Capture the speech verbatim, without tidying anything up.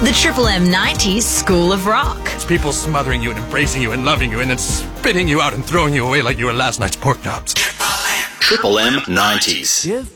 The Triple M nineties School of Rock. It's people smothering you and embracing you and loving you and then spitting you out and throwing you away like you were last night's pork chops. Triple M nineties. If